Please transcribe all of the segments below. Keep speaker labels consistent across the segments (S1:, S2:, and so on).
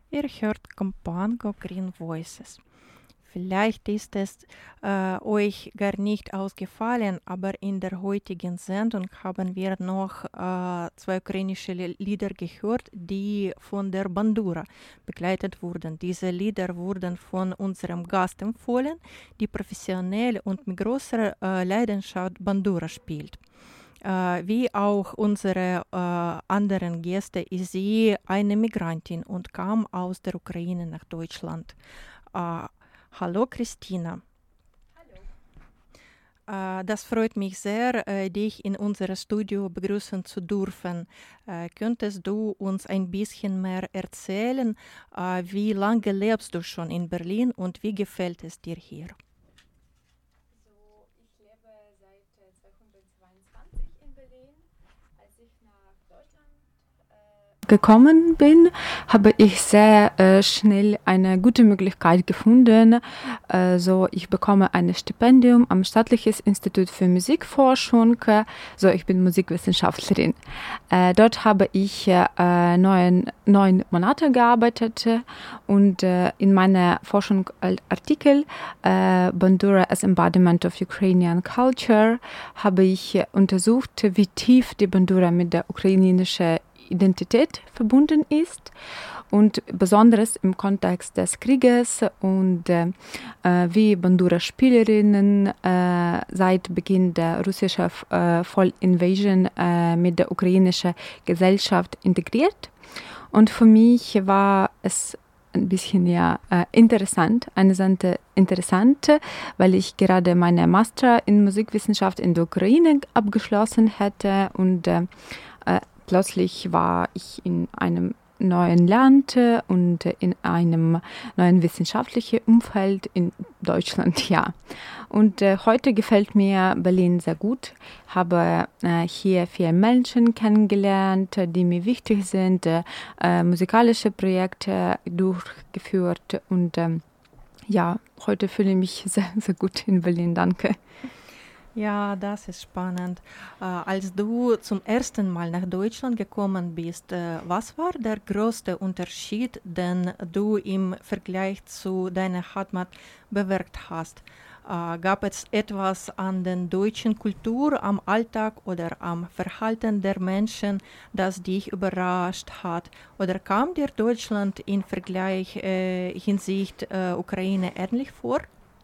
S1: Ihr hört Compango Green Voices. Vielleicht ist es euch gar nicht ausgefallen, aber in der heutigen Sendung haben wir noch zwei ukrainische Lieder gehört, die von der Bandura begleitet wurden. Diese Lieder wurden von unserem Gast empfohlen, die professionell und mit großer Leidenschaft Bandura spielt. Wie auch unsere anderen Gäste ist sie eine Migrantin und kam aus der Ukraine nach Deutschland. Hallo Christina. Das freut mich sehr, dich in unserem Studio begrüßen zu dürfen. Könntest du uns ein bisschen mehr erzählen, wie lange lebst du schon in Berlin und wie gefällt es dir hier?
S2: So, ich lebe seit 2022 in Berlin. Als ich nach Deutschland gekommen bin, habe ich sehr schnell eine gute Möglichkeit gefunden. Ich bekomme ein Stipendium am Staatliches Institut für Musikforschung. Ich bin Musikwissenschaftlerin. Dort habe ich 9 Monate gearbeitet und in meiner Forschung Artikel Bandura as Embodiment of Ukrainian Culture habe ich untersucht, wie tief die Bandura mit der ukrainischen Identität verbunden ist und besonders im Kontext des Krieges und wie Bandura-Spielerinnen seit Beginn der russischen Vollinvasion mit der ukrainischen Gesellschaft integriert. Und für mich war es ein bisschen interessant, weil ich gerade meine Master in Musikwissenschaft in der Ukraine abgeschlossen hätte und plötzlich war ich in einem neuen Land und in einem neuen wissenschaftlichen Umfeld in Deutschland, ja. Und heute gefällt mir Berlin sehr gut. Habe hier viele Menschen kennengelernt, die mir wichtig sind, musikalische Projekte durchgeführt und heute fühle ich mich sehr, sehr gut in Berlin. Danke.
S1: Ja, das ist spannend. Als du zum ersten Mal nach Deutschland gekommen bist, was war der größte Unterschied, den du im Vergleich zu deiner Heimat bemerkt hast? Gab es etwas an der deutschen Kultur, am Alltag oder am Verhalten der Menschen, das dich überrascht hat? Oder kam dir Deutschland in Vergleich Hinsicht Ukraine ähnlich vor?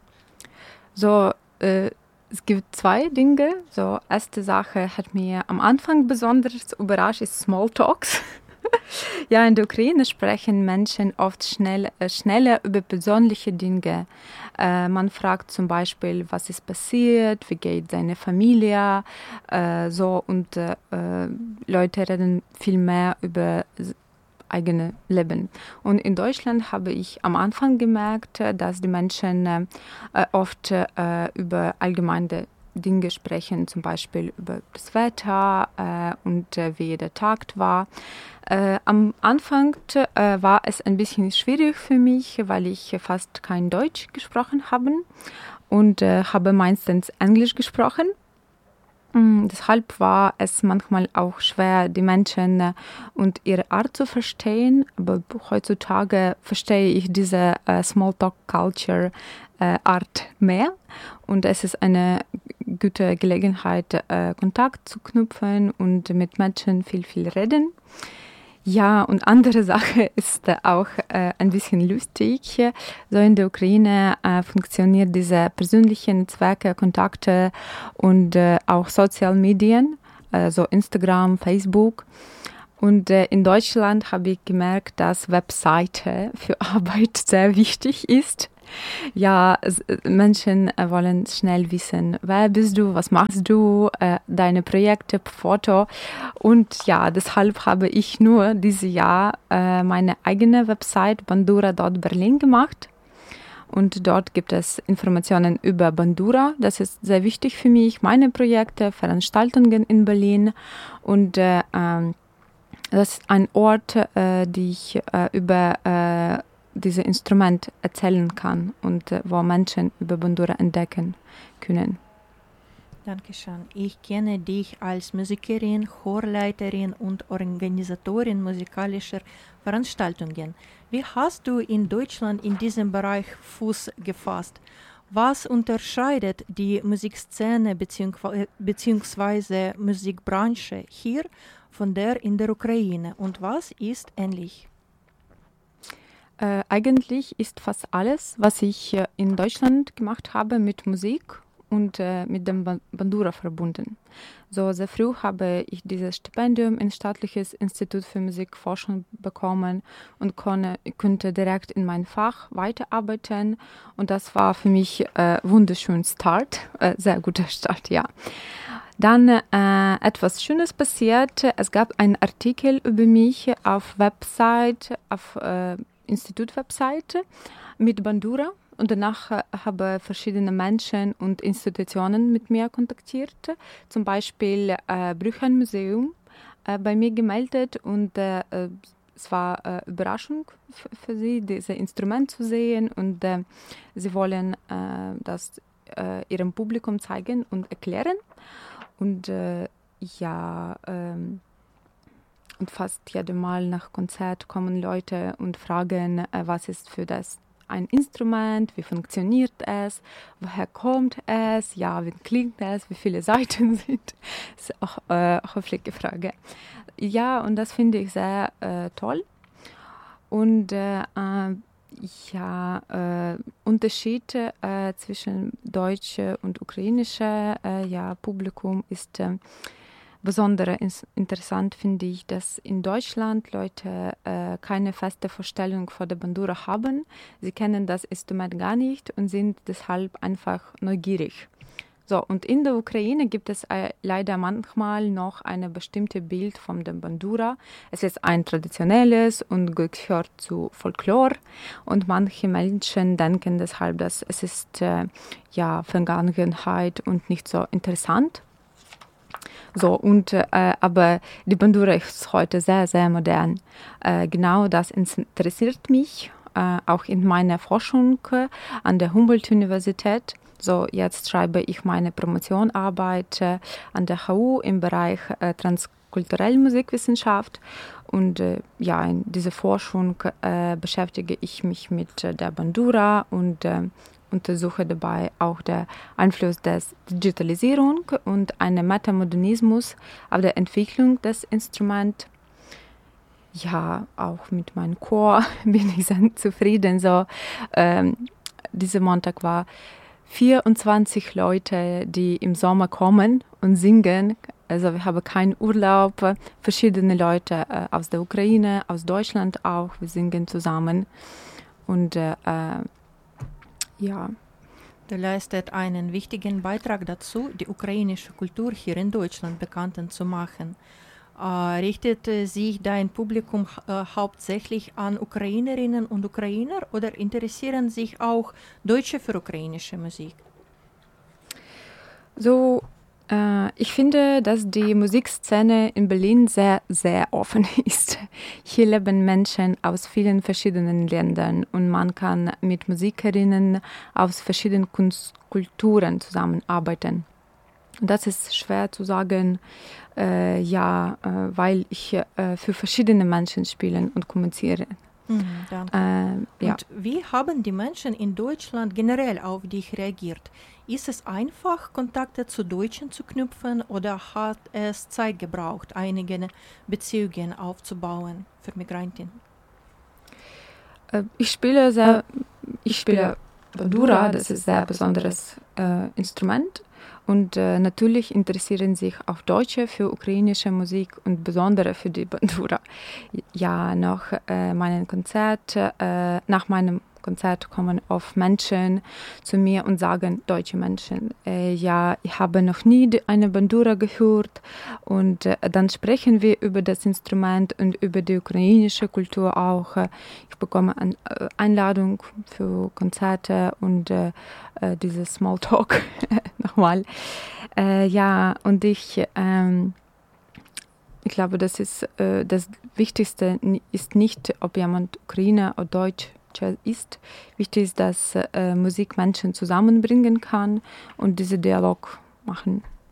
S2: Es gibt zwei Dinge. Erste Sache hat mir am Anfang besonders überrascht, ist Smalltalks. Ja, in der Ukraine sprechen Menschen oft schneller über persönliche Dinge. Man fragt zum Beispiel, was ist passiert, wie geht seine Familie, Leute reden viel mehr über eigene Leben. Und in Deutschland habe ich am Anfang gemerkt, dass die Menschen oft über allgemeine Dinge sprechen, zum Beispiel über das Wetter und wie der Tag war. Am Anfang war es ein bisschen schwierig für mich, weil ich fast kein Deutsch gesprochen habe und habe meistens Englisch gesprochen. Deshalb war es manchmal auch schwer, die Menschen und ihre Art zu verstehen. Aber heutzutage verstehe ich diese Smalltalk-Culture-Art mehr. Und es ist eine gute Gelegenheit, Kontakt zu knüpfen und mit Menschen viel reden. Ja, und andere Sache ist auch ein bisschen lustig. So in der Ukraine funktioniert diese persönlichen Netzwerke, Kontakte und auch Social Medien, so Instagram, Facebook. Und in Deutschland habe ich gemerkt, dass Webseite für Arbeit sehr wichtig ist. Ja, Menschen wollen schnell wissen, wer bist du, was machst du, deine Projekte, Foto. Und ja, deshalb habe ich nur dieses Jahr meine eigene Website bandura.berlin gemacht. Und dort gibt es Informationen über Bandura. Das ist sehr wichtig für mich, meine Projekte, Veranstaltungen in Berlin. Und das ist ein Ort, die ich über dieses Instrument erzählen kann und wo Menschen über Bandura entdecken können.
S1: Dankeschön. Ich kenne dich als Musikerin, Chorleiterin und Organisatorin musikalischer Veranstaltungen. Wie hast du in Deutschland in diesem Bereich Fuß gefasst? Was unterscheidet die Musikszene bzw. Musikbranche hier von der in der Ukraine und was ist ähnlich?
S2: Eigentlich ist fast alles, was ich in Deutschland gemacht habe, mit Musik und mit dem Bandura verbunden. So sehr früh habe ich dieses Stipendium in Staatliches Institut für Musikforschung bekommen und konnte direkt in mein Fach weiterarbeiten. Und das war für mich wunderschön Start, sehr guter Start, ja. Dann etwas Schönes passiert. Es gab einen Artikel über mich auf Institut-Webseite mit Bandura. Und danach habe verschiedene Menschen und Institutionen mit mir kontaktiert. Zum Beispiel Brüchen-Museum bei mir gemeldet und es war Überraschung für sie, dieses Instrument zu sehen und sie wollen das ihrem Publikum zeigen und erklären. Und und fast jedes Mal nach Konzert kommen Leute und fragen, was ist für das ein Instrument, wie funktioniert es, woher kommt es, ja, wie klingt es, wie viele Seiten sind. Das ist auch eine häufige Frage. Ja, und das finde ich sehr toll. Und Unterschied zwischen deutsche und ukrainische Publikum ist besonders interessant, finde ich, dass in Deutschland Leute keine feste Vorstellung von der Bandura haben. Sie kennen das Instrument gar nicht und sind deshalb einfach neugierig. So, und in der Ukraine gibt es leider manchmal noch ein bestimmtes Bild von der Bandura. Es ist ein traditionelles und gehört zu Folklore. Und manche Menschen denken deshalb, dass es ist Vergangenheit und nicht so interessant. So, und aber die Bandura ist heute sehr, sehr modern. Genau das interessiert mich, auch in meiner Forschung an der Humboldt-Universität. So, jetzt schreibe ich meine Promotionarbeit an der HU im Bereich transkulturelle Musikwissenschaft. Und in dieser Forschung beschäftige ich mich mit der Bandura und untersuche dabei auch den Einfluss der Digitalisierung und einen Metamodernismus auf der Entwicklung des Instruments. Ja, auch mit meinem Chor bin ich sehr zufrieden. So, dieser Montag war 24 Leute, die im Sommer kommen und singen. Also wir haben keinen Urlaub. Verschiedene Leute aus der Ukraine, aus Deutschland auch. Wir singen zusammen. Und
S1: Du leistet einen wichtigen Beitrag dazu, die ukrainische Kultur hier in Deutschland bekannt zu machen. Richtet sich dein Publikum hauptsächlich an Ukrainerinnen und Ukrainer oder interessieren sich auch Deutsche für ukrainische Musik?
S2: So, ich finde, dass die Musikszene in Berlin sehr, sehr offen ist. Hier leben Menschen aus vielen verschiedenen Ländern und man kann mit Musikerinnen aus verschiedenen Kulturen zusammenarbeiten. Das ist schwer zu sagen, weil ich für verschiedene Menschen spiele und kommuniziere.
S1: Danke. Und wie haben die Menschen in Deutschland generell auf dich reagiert? Ist es einfach, Kontakte zu Deutschen zu knüpfen oder hat es Zeit gebraucht, einige Beziehungen aufzubauen für Migrantinnen?
S2: Ich spiele Bandura, das ist ein sehr besonderes Instrument. Und natürlich interessieren sich auch Deutsche für ukrainische Musik und besonders für die Bandura. Ja, nach meinem Konzert kommen oft Menschen zu mir und sagen, deutsche Menschen, ich habe noch nie eine Bandura gehört. Und dann sprechen wir über das Instrument und über die ukrainische Kultur auch. Ich bekomme eine Einladung für Konzerte und dieses Smalltalk nochmal. Und ich glaube, das Wichtigste ist nicht, ob jemand Ukrainer oder Deutsch ist. Wichtig ist, dass Musik Menschen zusammenbringen kann und diesen Dialog machen.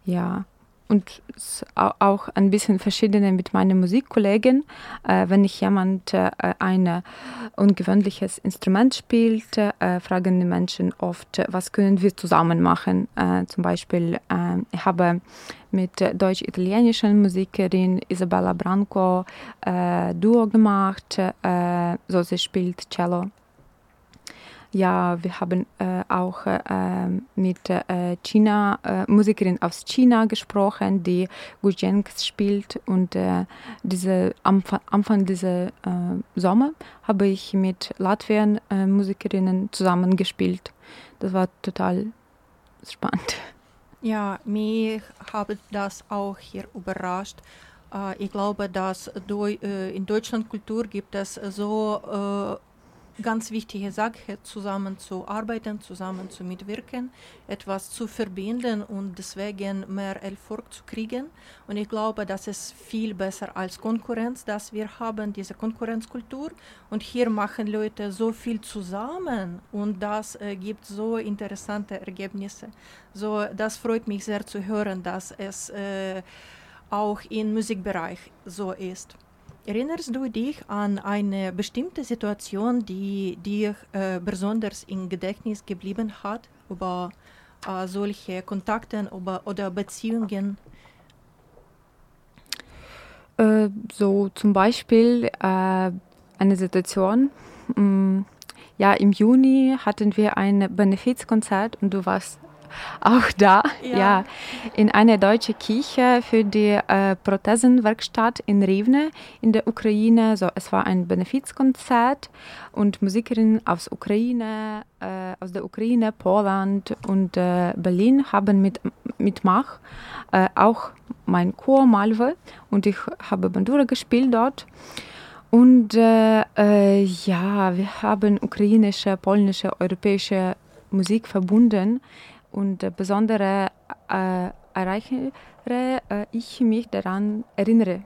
S2: Ja, und auch ein bisschen verschiedene mit meinen Musikkollegen. Wenn jemand ein ungewöhnliches Instrument spielt, fragen die Menschen oft, was können wir zusammen machen. Zum Beispiel, ich habe mit deutsch-italienischen Musikerin Isabella Branco Duo gemacht. So, sie spielt Cello. Ja, wir haben auch mit Musikerin aus China gesprochen, die Guzhengs spielt. Und Anfang dieser Sommer habe ich mit Latviern Musikerinnen zusammen gespielt. Das war total spannend.
S1: Ja, mich hat das auch hier überrascht. Ich glaube, dass in Deutschland Kultur gibt es so ganz wichtige Sache, zusammen zu arbeiten, zusammen zu mitwirken, etwas zu verbinden und deswegen mehr Erfolg zu kriegen. Und ich glaube, das ist viel besser als Konkurrenz, dass wir haben, diese Konkurrenzkultur. Und hier machen Leute so viel zusammen und das gibt so interessante Ergebnisse. So, das freut mich sehr zu hören, dass es auch im Musikbereich so ist. Erinnerst du dich an eine bestimmte Situation, die dir besonders im Gedächtnis geblieben hat, über solche Kontakte oder Beziehungen?
S2: So zum Beispiel eine Situation, ja, im Juni hatten wir ein Benefizkonzert und du warst auch da, ja, in einer deutschen Kirche für die Prothesenwerkstatt in Rivne in der Ukraine. So, es war ein Benefizkonzert und Musikerinnen aus der Ukraine, Polen und Berlin haben mitgemacht. Auch mein Chor Malve und ich habe Bandura gespielt dort. Und ja, wir haben ukrainische, polnische, europäische Musik verbunden. Und besonders ich mich daran erinnere,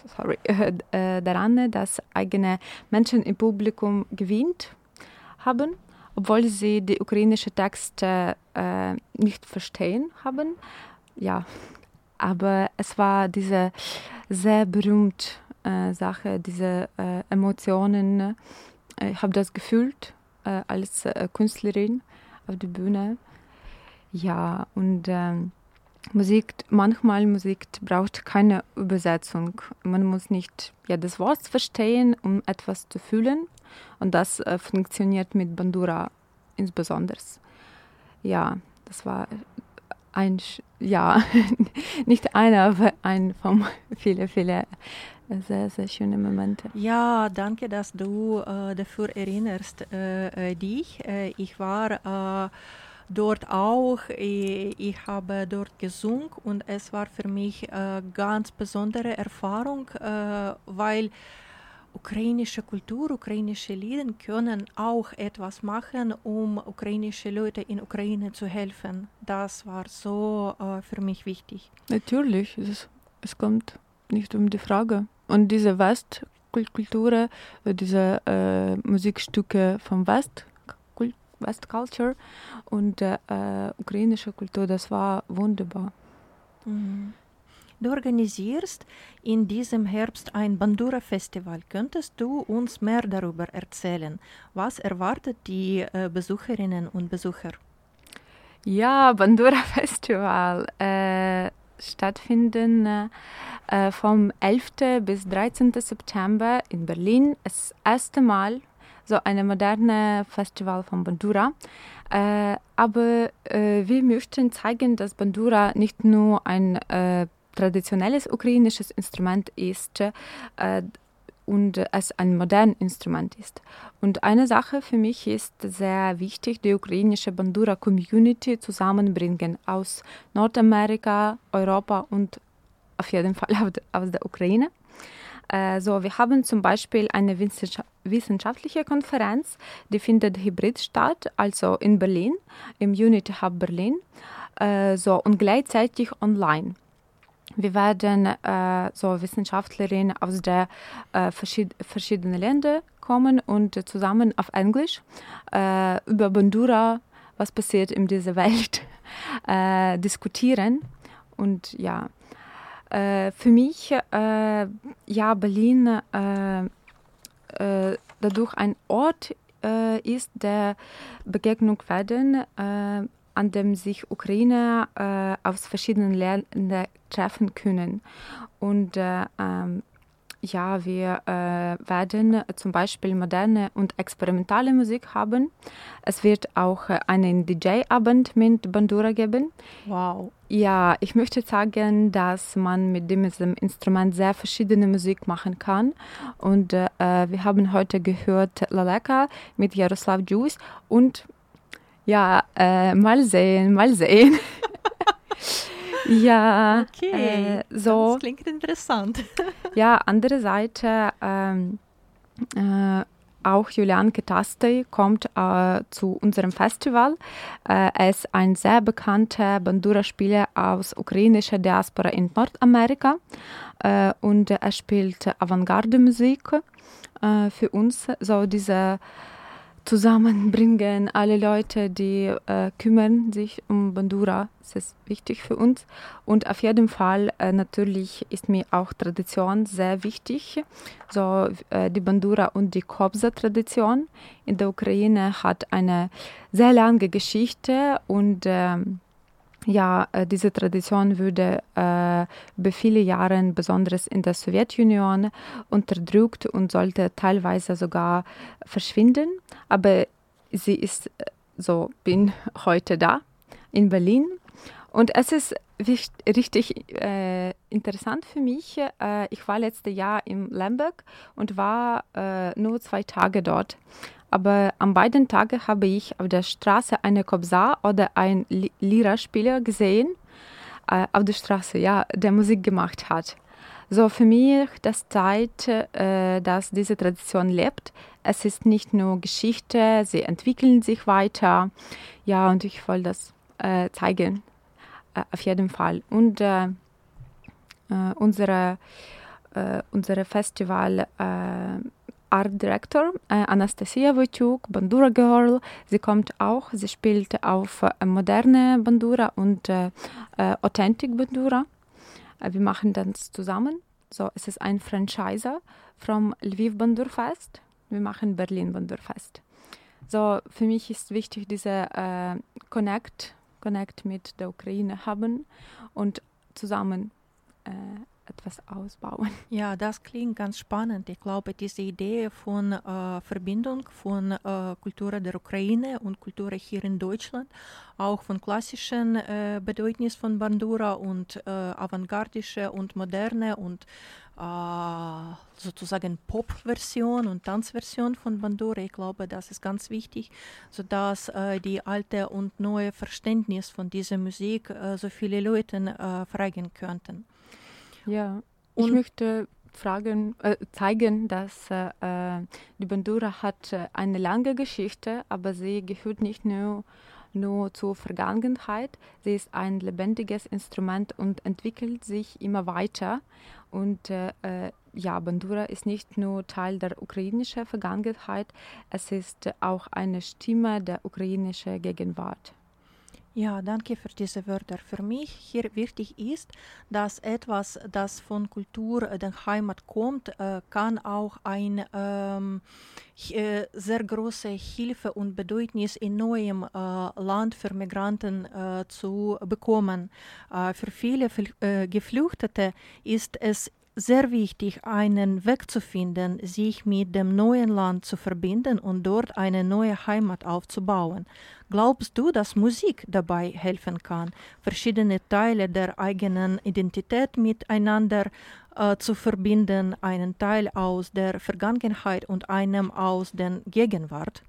S2: dass eigene Menschen im Publikum gewinnt haben, obwohl sie die ukrainischen Texte nicht verstehen haben. Ja, aber es war diese sehr berühmte Sache, diese Emotionen. Ich habe das gefühlt als Künstlerin auf der Bühne. Ja, und manchmal Musik braucht keine Übersetzung. Man muss nicht das Wort verstehen, um etwas zu fühlen. Und das funktioniert mit Bandura insbesondere. Ja, das war nicht einer, aber ein von vielen sehr, sehr schönen Momenten.
S1: Ja, danke, dass du dafür erinnerst dich. Ich war dort auch, ich habe dort gesungen und es war für mich ganz besondere Erfahrung, weil ukrainische Kultur, ukrainische Lieder können auch etwas machen, um ukrainische Leute in Ukraine zu helfen. Das war so für mich wichtig.
S2: Natürlich, es kommt nicht um die Frage. Und diese Westkultur, diese Musikstücke vom West Culture und ukrainische Kultur, das war wunderbar.
S1: Mhm. Du organisierst in diesem Herbst ein Bandura-Festival. Könntest du uns mehr darüber erzählen? Was erwartet die Besucherinnen und Besucher?
S2: Ja, Bandura-Festival stattfinden vom 11. bis 13. September in Berlin. Das erste Mal so ein modernes Festival von Bandura. Aber wir möchten zeigen, dass Bandura nicht nur ein traditionelles ukrainisches Instrument ist und es ein modernes Instrument ist. Und eine Sache für mich ist sehr wichtig, die ukrainische Bandura-Community zusammenbringen aus Nordamerika, Europa und auf jeden Fall aus der Ukraine. So, wir haben zum Beispiel eine wissenschaftliche Konferenz, die findet hybrid statt, also in Berlin, im Unity Hub Berlin, und gleichzeitig online. Wir werden Wissenschaftlerinnen aus der verschiedenen Ländern kommen und zusammen auf Englisch über Bandura, was passiert in dieser Welt, diskutieren. Und ja, für mich, Berlin dadurch ein Ort ist der Begegnung werden, an dem sich Ukrainer aus verschiedenen Ländern treffen können. Und wir werden zum Beispiel moderne und experimentale Musik haben. Es wird auch einen DJ-Abend mit Bandura geben.
S1: Wow.
S2: Ja, ich möchte sagen, dass man mit diesem Instrument sehr verschiedene Musik machen kann. Und wir haben heute gehört Laleka mit Jaroslav Juice und mal sehen. Ja,
S1: okay. Das klingt interessant.
S2: Ja, andere Seite, auch Julian Ketastei kommt zu unserem Festival. Er ist ein sehr bekannter Bandura-Spieler aus ukrainischer Diaspora in Nordamerika und er spielt Avantgarde-Musik für uns. So diese zusammenbringen alle Leute, die kümmern sich um Bandura. Das ist wichtig für uns. Und auf jeden Fall natürlich ist mir auch Tradition sehr wichtig. So die Bandura und die Kobza-Tradition in der Ukraine hat eine sehr lange Geschichte und diese Tradition wurde über viele Jahre, besonders in der Sowjetunion, unterdrückt und sollte teilweise sogar verschwinden. Aber sie ist bin heute da in Berlin. Und es ist richtig interessant für mich. Ich war letztes Jahr in Lemberg und war nur 2 Tage dort. Aber an beiden Tagen habe ich auf der Straße eine Kobza oder einen Lira-Spieler gesehen, auf der Straße, der Musik gemacht hat. So für mich das zeigt, dass diese Tradition lebt. Es ist nicht nur Geschichte, sie entwickeln sich weiter. Ja, und ich wollte das zeigen, auf jeden Fall. Und unsere Festival Art Director Anastasia Wojciuk, Bandura Girl. Sie kommt auch, sie spielt auf moderne Bandura und Authentic Bandura. Wir machen das zusammen. So, es ist ein Franchiser vom Lviv Bandur Fest. Wir machen Berlin Bandur Fest. So, für mich ist wichtig, diese Connect mit der Ukraine haben und zusammen etwas ausbauen.
S1: Ja, das klingt ganz spannend. Ich glaube, diese Idee von Verbindung von Kultur der Ukraine und Kultur hier in Deutschland, auch von klassischen Bedeutnis von Bandura und avantgardische und moderne und sozusagen Pop-Version und Tanzversion von Bandura. Ich glaube, das ist ganz wichtig, sodass die alte und neue Verständnis von dieser Musik so viele Leute fragen könnten.
S2: Ja, ich möchte zeigen, dass die Bandura hat eine lange Geschichte, aber sie gehört nicht nur zur Vergangenheit. Sie ist ein lebendiges Instrument und entwickelt sich immer weiter. Und Bandura ist nicht nur Teil der ukrainischen Vergangenheit, es ist auch eine Stimme der ukrainischen Gegenwart.
S1: Ja, danke für diese Wörter. Für mich hier wichtig ist, dass etwas, das von Kultur der Heimat kommt, kann auch eine sehr große Hilfe und Bedeutnis in neuem Land für Migranten zu bekommen. Für viele Geflüchtete ist es sehr wichtig, einen Weg zu finden, sich mit dem neuen Land zu verbinden und dort eine neue Heimat aufzubauen. Glaubst du, dass Musik dabei helfen kann, verschiedene Teile der eigenen Identität miteinander zu verbinden, einen Teil aus der Vergangenheit und einem aus der Gegenwart?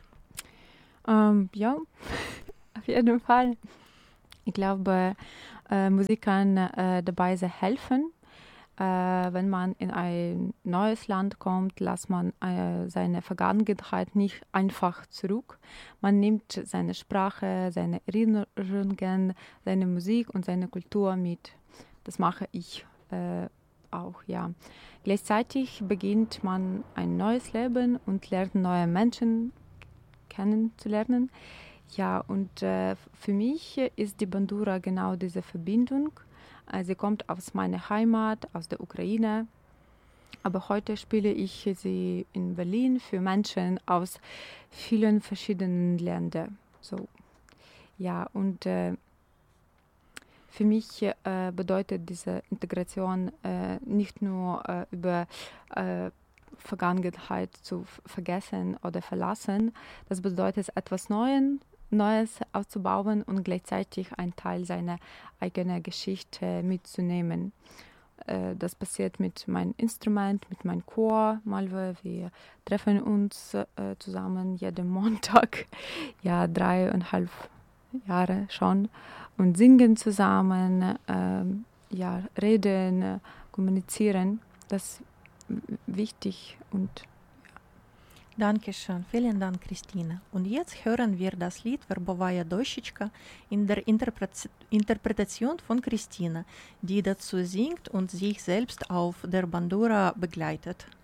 S2: Ja, auf jeden Fall. Ich glaube, Musik kann dabei sehr helfen. Wenn man in ein neues Land kommt, lässt man seine Vergangenheit nicht einfach zurück. Man nimmt seine Sprache, seine Erinnerungen, seine Musik und seine Kultur mit. Das mache ich auch, ja. Gleichzeitig beginnt man ein neues Leben und lernt neue Menschen kennenzulernen. Ja, und für mich ist die Bandura genau diese Verbindung. Sie kommt aus meiner Heimat, aus der Ukraine. Aber heute spiele ich sie in Berlin für Menschen aus vielen verschiedenen Ländern. So, ja, und für mich bedeutet diese Integration nicht nur über Vergangenheit zu vergessen oder verlassen. Das bedeutet etwas Neues aufzubauen und gleichzeitig einen Teil seiner eigenen Geschichte mitzunehmen. Das passiert mit meinem Instrument, mit meinem Chor. Wir treffen uns zusammen jeden Montag, ja 3,5 Jahre schon, und singen zusammen, reden, kommunizieren. Das ist wichtig und
S1: Dankeschön, vielen Dank, Christine. Und jetzt hören wir das Lied Verbovaya Doshechka in der Interpretation von Christine, die dazu singt und sich selbst auf der Bandura begleitet.